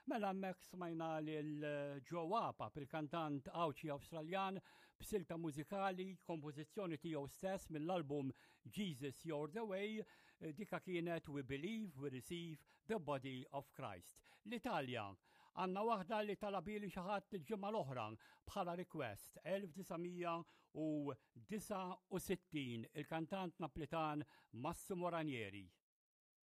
Mela mek smajna l-ġowapa il-kantant Awċi Awstraljan b'silta mużikali, kompożizzjoni tiegħu stess mill-album Jesus You're the Way, dika kienet We Believe We Receive the Body of Christ. L-Italja għandna waħda li talabili xi ħadd il-ġimgħa l-oħra bħala request 1969 il-kantant Naplitan Massimo Ranieri.